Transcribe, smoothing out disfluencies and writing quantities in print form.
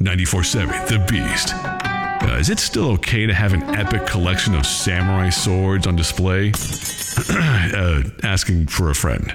94.7 The Beast. Is it still okay to have an epic collection of samurai swords on display? Asking for a friend.